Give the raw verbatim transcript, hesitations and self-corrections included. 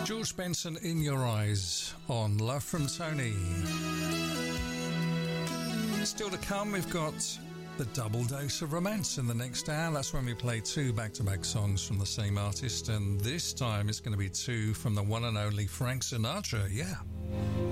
George Benson, In Your Eyes, on Love from Tony. Still to come, we've got the double dose of romance in the next hour. That's when we play two back-to-back songs from the same artist, and this time it's going to be two from the one and only Frank Sinatra. Yeah.